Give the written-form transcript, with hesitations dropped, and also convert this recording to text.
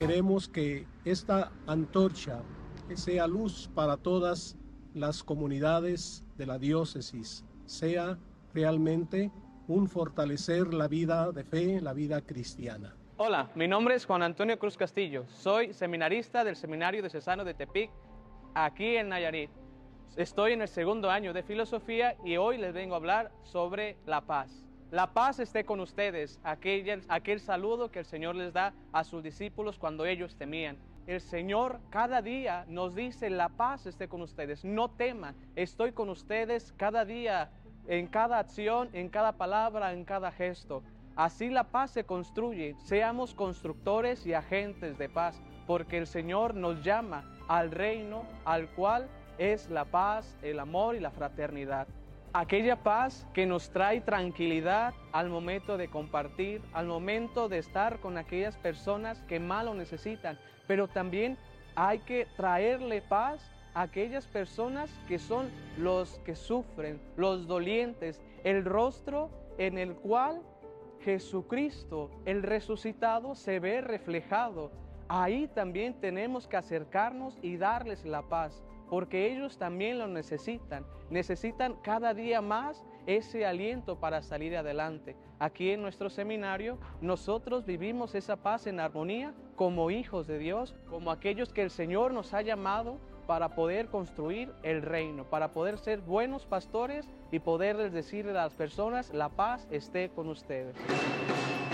Queremos que esta antorcha sea luz para todas las comunidades de la diócesis, sea realmente un fortalecer la vida de fe, la vida cristiana. Hola, mi nombre es Juan Antonio Cruz Castillo, soy seminarista del Seminario Diocesano de Tepic, aquí en Nayarit. Estoy en el segundo año de filosofía y hoy les vengo a hablar sobre la paz. La paz esté con ustedes, aquel saludo que el Señor les da a sus discípulos cuando ellos temían. El Señor cada día nos dice: la paz esté con ustedes, no teman, estoy con ustedes cada día, en cada acción, en cada palabra, en cada gesto. Así la paz se construye, seamos constructores y agentes de paz, porque el Señor nos llama al reino al cual es la paz, el amor y la fraternidad. Aquella paz que nos trae tranquilidad al momento de compartir, al momento de estar con aquellas personas que más lo necesitan, pero también hay que traerle paz a aquellas personas que son los que sufren, los dolientes, el rostro en el cual Jesucristo, el resucitado, se ve reflejado. Ahí también tenemos que acercarnos y darles la paz, porque ellos también lo necesitan. Necesitan cada día más ese aliento para salir adelante. Aquí en nuestro seminario, nosotros vivimos esa paz en armonía como hijos de Dios, como aquellos que el Señor nos ha llamado para poder construir el reino, para poder ser buenos pastores y poderles decirle a las personas: la paz esté con ustedes.